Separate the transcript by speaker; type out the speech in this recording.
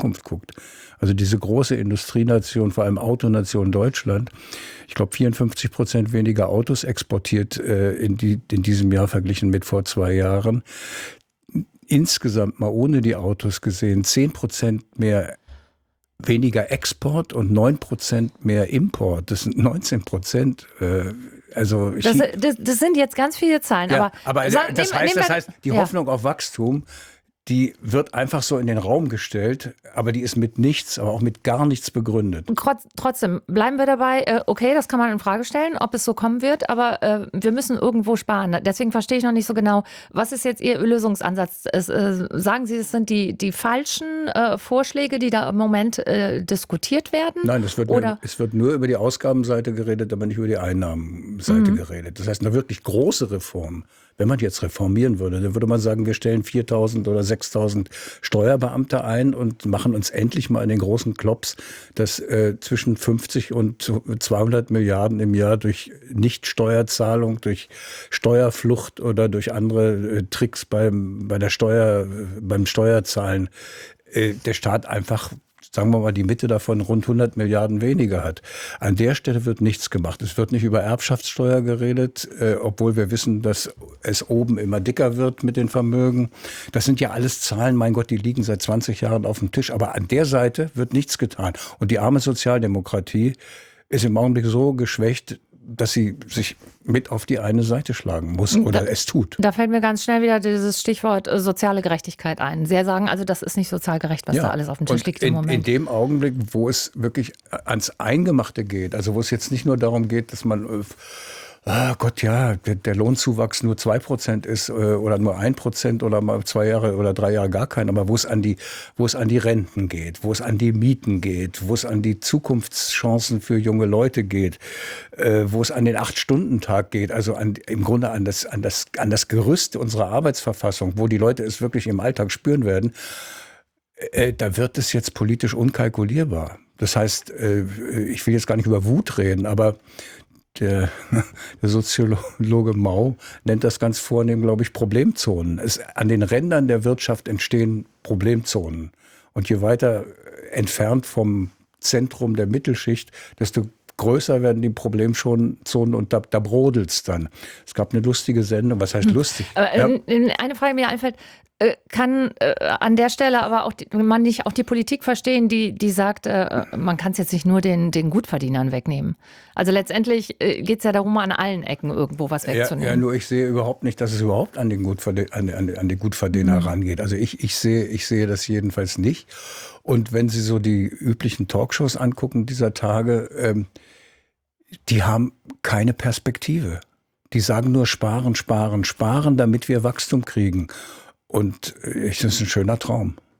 Speaker 1: Zukunft guckt. Also diese große Industrienation, vor allem Autonation Deutschland, ich glaube 54% weniger Autos exportiert in diesem Jahr verglichen mit vor 2 Jahren. Insgesamt mal ohne die Autos gesehen 10% mehr weniger Export und 9% mehr Import. Das sind 19%. Also
Speaker 2: das sind jetzt ganz viele Zahlen.
Speaker 1: Ja, aber das heißt, die Hoffnung auf Wachstum, die wird einfach so in den Raum gestellt, aber die ist mit nichts, aber auch mit gar nichts begründet.
Speaker 2: Trotzdem bleiben wir dabei, okay, das kann man in Frage stellen, ob es so kommen wird, aber wir müssen irgendwo sparen. Deswegen verstehe ich noch nicht so genau, was ist jetzt Ihr Lösungsansatz? Sagen Sie, es sind die falschen Vorschläge, die da im Moment diskutiert werden?
Speaker 1: Nein, es wird nur über die Ausgabenseite geredet, aber nicht über die Einnahmenseite geredet. Das heißt, eine wirklich große Reform. Wenn man jetzt reformieren würde, dann würde man sagen, wir stellen 4.000 oder 6.000 Steuerbeamte ein und machen uns endlich mal in den großen Klops, dass zwischen 50 und 200 Milliarden im Jahr durch Nichtsteuerzahlung, durch Steuerflucht oder durch andere Tricks beim Steuerzahlen der Staat einfach, sagen wir mal, die Mitte davon rund 100 Milliarden weniger hat. An der Stelle wird nichts gemacht. Es wird nicht über Erbschaftssteuer geredet, obwohl wir wissen, dass es oben immer dicker wird mit den Vermögen. Das sind ja alles Zahlen, mein Gott, die liegen seit 20 Jahren auf dem Tisch. Aber an der Seite wird nichts getan. Und die arme Sozialdemokratie ist im Augenblick so geschwächt, dass sie sich mit auf die eine Seite schlagen muss oder es tut.
Speaker 2: Da fällt mir ganz schnell wieder dieses Stichwort soziale Gerechtigkeit ein. Sie sagen also, das ist nicht sozial gerecht, was da alles auf dem Tisch liegt im Moment.
Speaker 1: In dem Augenblick, wo es wirklich ans Eingemachte geht, also wo es jetzt nicht nur darum geht, dass man Gott, ja, der Lohnzuwachs nur 2% ist oder nur 1% oder mal 2 Jahre oder 3 Jahre gar kein, aber wo es an die Renten geht, wo es an die Mieten geht, wo es an die Zukunftschancen für junge Leute geht, wo es an den 8-Stunden-Tag geht, also im Grunde an das Gerüst unserer Arbeitsverfassung, wo die Leute es wirklich im Alltag spüren werden, da wird es jetzt politisch unkalkulierbar. Das heißt, ich will jetzt gar nicht über Wut reden, aber der Soziologe Mau nennt das ganz vornehm, glaube ich, Problemzonen. An den Rändern der Wirtschaft entstehen Problemzonen. Und je weiter entfernt vom Zentrum der Mittelschicht, desto größer werden die Problemzonen und da brodelt's dann. Es gab eine lustige Sendung, was heißt lustig?
Speaker 2: Eine Frage, die mir einfällt, kann an der Stelle aber auch man nicht auch die Politik verstehen, die sagt, man kann es jetzt nicht nur den Gutverdienern wegnehmen. Also letztendlich geht es ja darum, an allen Ecken irgendwo was wegzunehmen.
Speaker 1: Ja, nur ich sehe überhaupt nicht, dass es überhaupt an den Gutverdiener rangeht. Also ich sehe das jedenfalls nicht. Und wenn Sie so die üblichen Talkshows angucken dieser Tage, die haben keine Perspektive. Die sagen nur sparen, sparen, sparen, damit wir Wachstum kriegen. Und das ist ein schöner Traum.